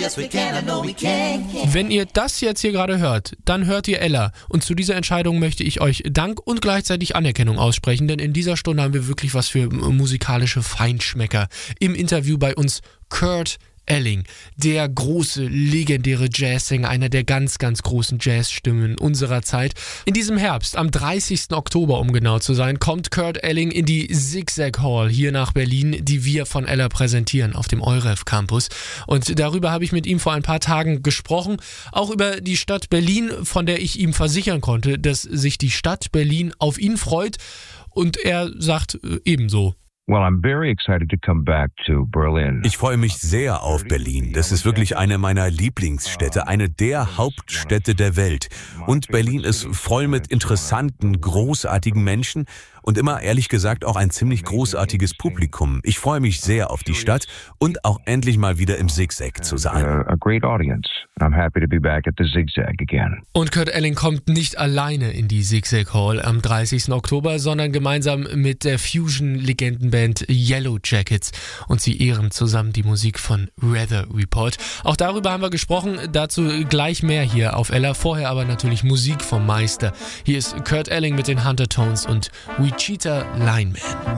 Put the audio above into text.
yes we can, I know we can. Wenn ihr das jetzt hier gerade hört, dann hört ihr Ella. Und zu dieser Entscheidung möchte ich euch Dank und gleichzeitig Anerkennung aussprechen, denn in dieser Stunde haben wir wirklich was für musikalische Feinschmecker. Im Interview bei uns Kurt Elling, der große, legendäre Jazzsänger, einer der ganz, ganz großen Jazzstimmen unserer Zeit. In diesem Herbst, am 30. Oktober, um genau zu sein, kommt Kurt Elling in die Zigzag Hall hier nach Berlin, die wir von Ella präsentieren auf dem EUREF Campus. Und darüber habe ich mit ihm vor ein paar Tagen gesprochen, auch über die Stadt Berlin, von der ich ihm versichern konnte, dass sich die Stadt Berlin auf ihn freut. Und er sagt ebenso. Well, I'm very excited to come back to Berlin. Ich freue mich sehr auf Berlin. Das ist wirklich eine meiner Lieblingsstädte, eine der Hauptstädte der Welt. Und Berlin ist voll mit interessanten, großartigen Menschen und immer, ehrlich gesagt, auch ein ziemlich großartiges Publikum. Ich freue mich sehr auf die Stadt und auch endlich mal wieder im Zigzag zu sein. A great audience. I'm happy to be back at the Zigzag again. Und Kurt Elling kommt nicht alleine in die Zigzag Hall am 30. Oktober, sondern gemeinsam mit der Fusion-Legendenband Yellow Jackets. Und sie ehren zusammen die Musik von Weather Report. Auch darüber haben wir gesprochen, dazu gleich mehr hier auf Ella. Vorher aber natürlich Musik vom Meister. Hier ist Kurt Elling mit den Hunter Tones und Wichita Lineman.